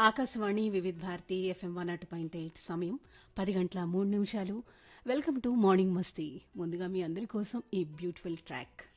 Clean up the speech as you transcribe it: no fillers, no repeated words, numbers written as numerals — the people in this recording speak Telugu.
ఆకాశవాణి వివిధ భారతి ఎఫ్ఎం 101.8 సమయం 10 గంటల 3 నిమిషాలు. వెల్కమ్ టు మార్నింగ్ మస్తీ. ముందుగా మీ అందరి కోసం ఈ బ్యూటిఫుల్ ట్రాక్.